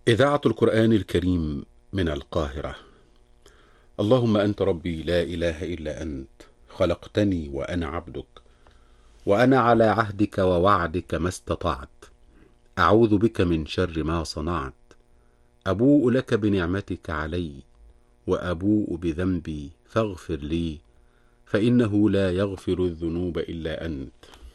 إذاعة القرآن الكريم من القاهرة. اللهم أنت ربي لا إله إلا أنت، خلقتني وأنا عبدك، وأنا على عهدك ووعدك ما استطعت. أعوذ بك من شر ما صنعت. أبوء لك بنعمتك علي، وأبوء بذنبي فاغفر لي، فإنه لا يغفر الذنوب إلا أنت.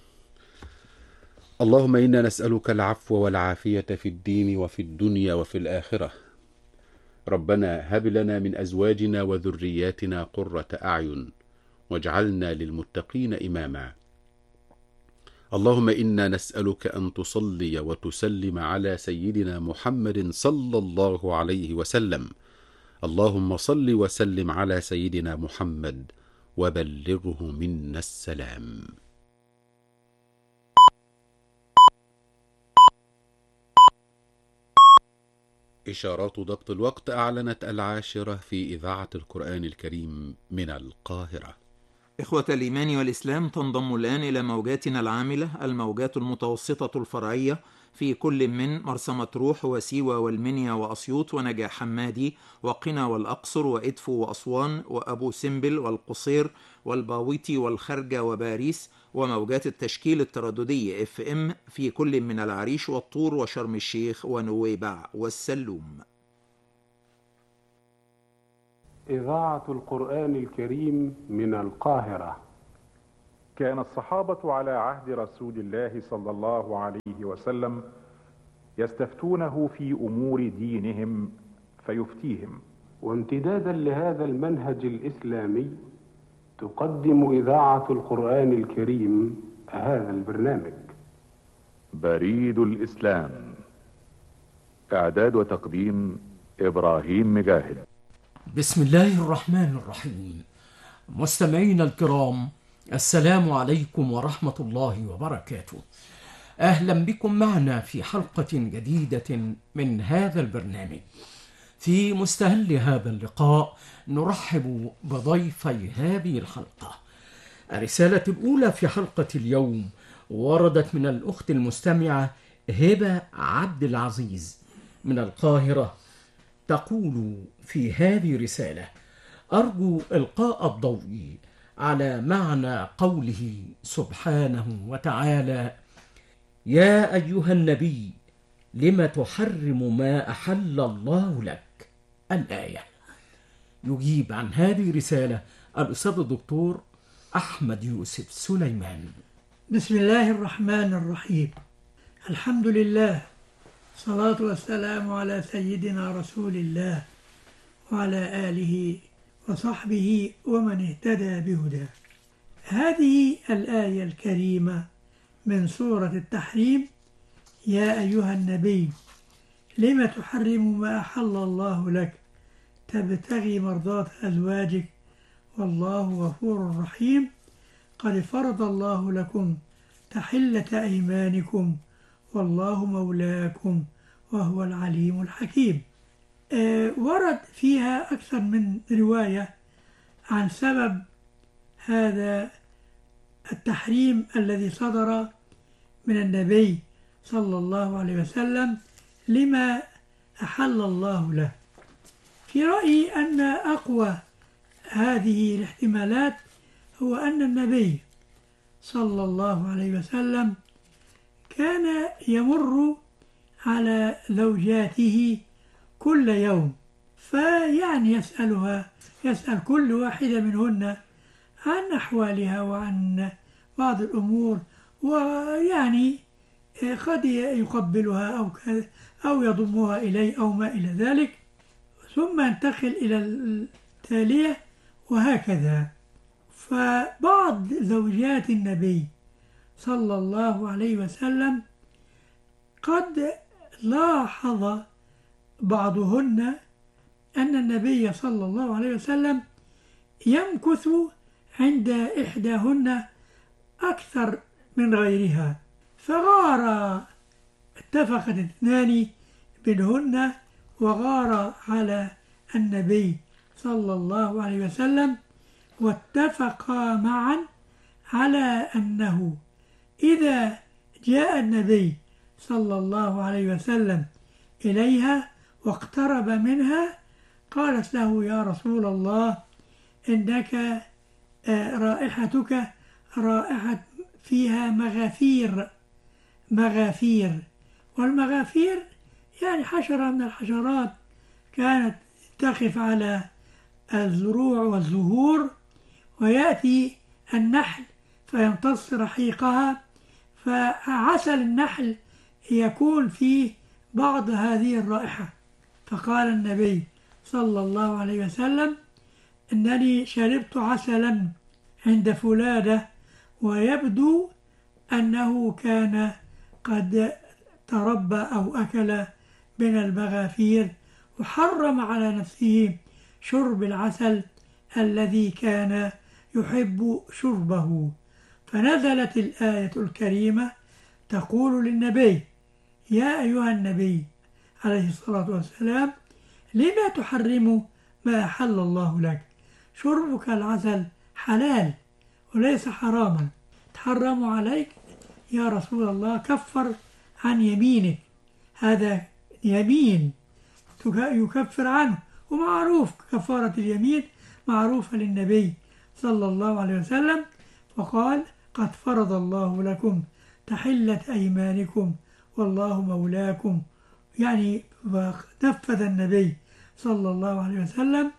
اللهم إنا نسألك العفو والعافية في الدين وفي الدنيا وفي الآخرة. ربنا هب لنا من أزواجنا وذرياتنا قرة أعين، واجعلنا للمتقين إماما. اللهم إنا نسألك أن تصلي وتسلم على سيدنا محمد صلى الله عليه وسلم. اللهم صل وسلم على سيدنا محمد وبلغه منا السلام. إشارات ضبط الوقت أعلنت 10:00 في إذاعة القرآن الكريم من القاهرة. إخوة الإيمان والإسلام، تنضم الآن إلى موجاتنا العاملة الموجات المتوسطة الفرعية في كل من مرسى مطروح وسيوة والمنيا وأسيوط ونجع حمادي وقنا والأقصر وإدفو وأسوان وأبو سمبل والقصير والباويتي والخرجة وباريس، وموجات التشكيل الترددي FM في كل من العريش والطور وشرم الشيخ ونويبع والسلوم. إذاعة القرآن الكريم من القاهرة. كان الصحابة على عهد رسول الله صلى الله عليه وسلم يستفتونه في أمور دينهم فيفتيهم. وامتدادا لهذا المنهج الإسلامي تقدم إذاعة القرآن الكريم هذا البرنامج. بريد الإسلام. إعداد وتقديم إبراهيم مجاهد. بسم الله الرحمن الرحيم. مستمعينا الكرام، السلام عليكم ورحمة الله وبركاته. أهلا بكم معنا في حلقة جديدة من هذا البرنامج. في مستهل هذا اللقاء نرحب بضيفي هذه الحلقة. الرسالة الأولى في حلقة اليوم وردت من الأخت المستمعة هبة عبد العزيز من القاهرة. تقول في هذه الرسالة: أرجو إلقاء الضوء على معنى قوله سبحانه وتعالى: يا أيها النبي لم تحرم ما أحل الله لك، الآية. يجيب عن هذه الرسالة الأستاذ الدكتور أحمد يوسف سليمان. بسم الله الرحمن الرحيم. الحمد لله، الصلاة والسلام على سيدنا رسول الله وعلى آله وصحبه ومن اهتدى بهداه. هذه الآية الكريمة من سورة التحريم: يا أيها النبي لم تحرم ما أحل الله لك تبتغي مرضات أزواجك والله غفور رحيم، قد فرض الله لكم تحلة أيمانكم والله مولاكم وهو العليم الحكيم. ورد فيها أكثر من رواية عن سبب هذا التحريم الذي صدر من النبي صلى الله عليه وسلم لما أحل الله له. في رأيي أن أقوى هذه الاحتمالات هو أن النبي صلى الله عليه وسلم كان يمر على زوجاته كل يوم، فيعني يسأل كل واحدة منهن عن أحوالها وعن بعض الأمور، ويعني قد يقبلها أو يضمها إليه أو ما إلى ذلك، ثم ينتقل إلى التالية وهكذا. فبعض زوجات النبي صلى الله عليه وسلم قد لاحظ بعضهن أن النبي صلى الله عليه وسلم يمكث عند إحداهن أكثر من غيرها، فغار، اتفقت اثنان منهن وغار على النبي صلى الله عليه وسلم، واتفقا معا على أنه إذا جاء النبي صلى الله عليه وسلم إليها واقترب منها قالت له: يا رسول الله، إنك رائحتك رائحة فيها مغافير. والمغافير يعني حشرة من الحشرات كانت تقف على الزروع والزهور، ويأتي النحل فيمتص رحيقها، فعسل النحل يكون فيه بعض هذه الرائحة. فقال النبي صلى الله عليه وسلم: إنني شربت عسلا عند فلادة، ويبدو أنه كان قد تربى أو أكل من المغافير، وحرم على نفسه شرب العسل الذي كان يحب شربه. فنزلت الآية الكريمة تقول للنبي: يا أيها النبي عليه الصلاة والسلام، لما تحرم ما أحل الله لك؟ شربك العسل حلال وليس حراما، تحرم عليك يا رسول الله، كفر عن يمينك، هذا يمين يكفر عنه، ومعروف كفارة اليمين معروفة للنبي صلى الله عليه وسلم. فقال: قد فرض الله لكم تحلة أيمانكم والله مولاكم. يعني نفذ النبي صلى الله عليه وسلم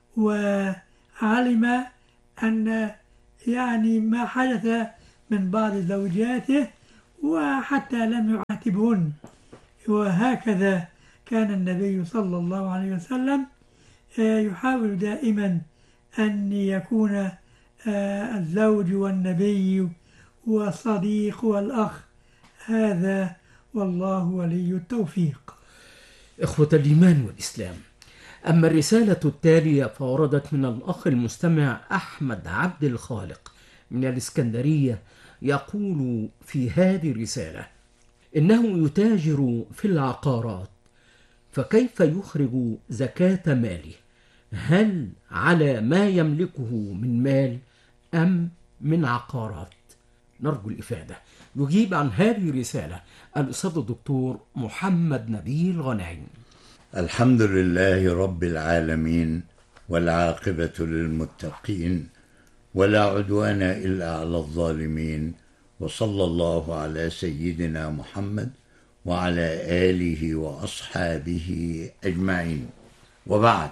وعلم أن يعني ما حدث من بعض زوجاته، وحتى لم يعاتبهن. وهكذا كان النبي صلى الله عليه وسلم يحاول دائما أن يكون الزوج والنبي والصديق والأخ، هذا والله ولي التوفيق. إخوة الإيمان والإسلام، أما الرسالة التالية فوردت من الأخ المستمع أحمد عبد الخالق من الإسكندرية، يقول في هذه الرسالة: إنه يتاجر في العقارات، فكيف يخرج زكاة ماله؟ هل على ما يملكه من مال أم من عقارات؟ نرجو الإفادة. يجيب عن هذه الرسالة الأستاذ الدكتور محمد نبيل غنايم. الحمد لله رب العالمين، والعاقبة للمتقين، ولا عدوان إلا على الظالمين، وصلى الله على سيدنا محمد وعلى آله وأصحابه أجمعين. وبعد،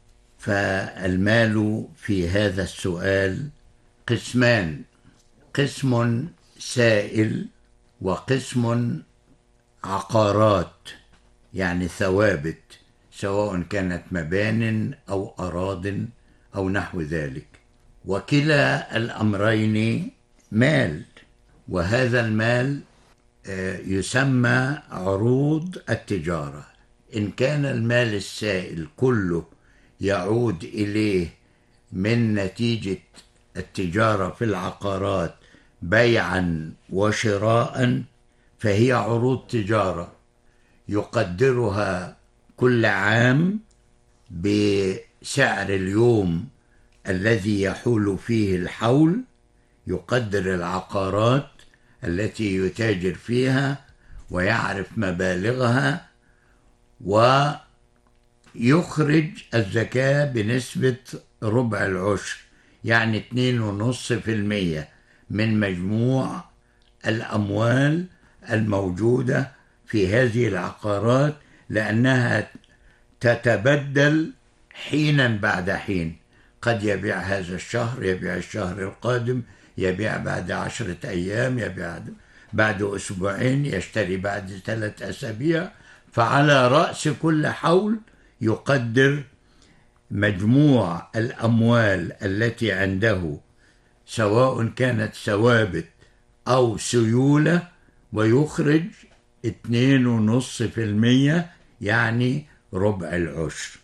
فالمال في هذا السؤال قسمان: قسم سائل، وقسم عقارات، يعني ثوابت، سواء كانت مبان أو أراضٍ أو نحو ذلك. وكلا الأمرين مال، وهذا المال يسمى عروض التجارة. إن كان المال السائل كله يعود إليه من نتيجة التجارة في العقارات بيعا وشراء، فهي عروض تجارة يقدرها كل عام بسعر اليوم الذي يحول فيه الحول، يقدر العقارات التي يتاجر فيها ويعرف مبالغها، ويخرج الزكاة بنسبة ربع العشر، يعني 2.5% من مجموع الأموال الموجودة في هذه العقارات، لأنها تتبدل حينا بعد حين. قد يبيع هذا الشهر، يبيع الشهر القادم، يبيع بعد 10 أيام، يبيع بعد أسبوعين، يشتري بعد 3 أسابيع. فعلى رأس كل حول يقدر مجموع الأموال التي عنده، سواء كانت ثوابت أو سيولة، ويخرج 2.5%، يعني ربع العشر.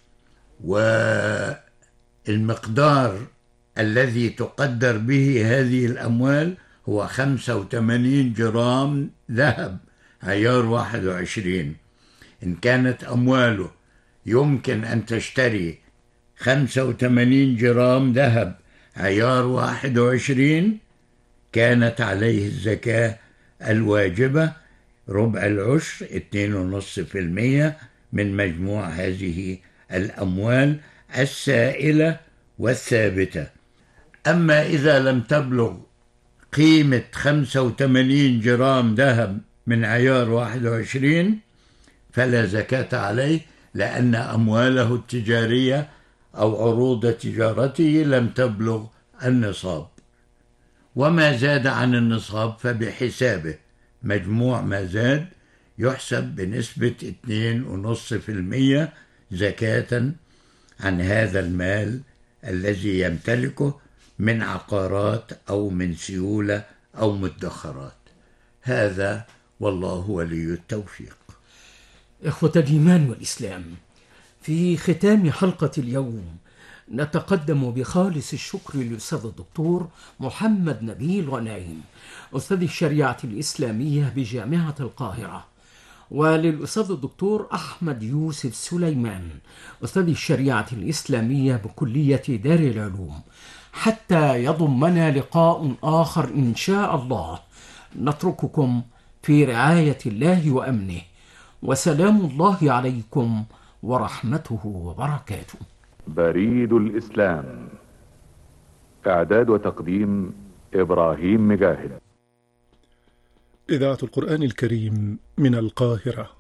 والمقدار الذي تقدر به هذه الأموال هو 85 جرام ذهب عيار 21. إن كانت أمواله يمكن أن تشتري 85 جرام ذهب عيار 21، كانت عليه الزكاة الواجبة ربع العشر 2.5% من مجموع هذه الأموال السائلة والثابتة. أما إذا لم تبلغ قيمة 85 جرام ذهب من عيار 21 فلا زكاة عليه، لأن أمواله التجارية أو عروض تجارته لم تبلغ النصاب. وما زاد عن النصاب فبحسابه، مجموع ما زاد يحسب بنسبة 2.5% زكاة عن هذا المال الذي يمتلكه من عقارات أو من سيولة أو مدخرات. هذا والله ولي التوفيق. إخوة الإيمان والإسلام، في ختام حلقة اليوم نتقدم بخالص الشكر للأستاذ الدكتور محمد نبيل غنايم، أستاذ الشريعة الإسلامية بجامعة القاهرة، وللأستاذ الدكتور أحمد يوسف سليمان، أستاذ الشريعة الإسلامية بكلية دار العلوم، حتى يضمنا لقاء آخر إن شاء الله. نترككم في رعاية الله وأمنه، وسلام الله عليكم ورحمته وبركاته. بريد الإسلام، إعداد وتقديم إبراهيم مجاهد. إذاعة القرآن الكريم من القاهرة.